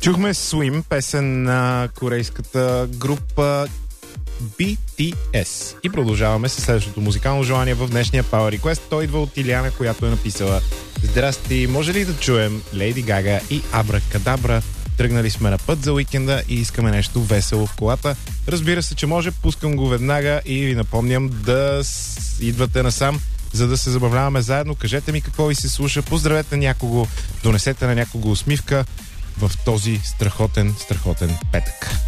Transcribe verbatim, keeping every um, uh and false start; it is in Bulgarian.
Чухме Swim, песен на корейската група би ти ес. И продължаваме с следващото музикално желание в днешния Power Request. Той идва от Иляна, която е написала: Здрасти, може ли да чуем Лейди Гага и Абракадабра? Тръгнали сме на път за уикенда и искаме нещо весело в колата. Разбира се, че може, пускам го веднага и ви напомням да идвате насам, за да се забавляваме заедно. Кажете ми какво ви се слуша, поздравете някого, донесете на някого усмивка в този страхотен, страхотен петък.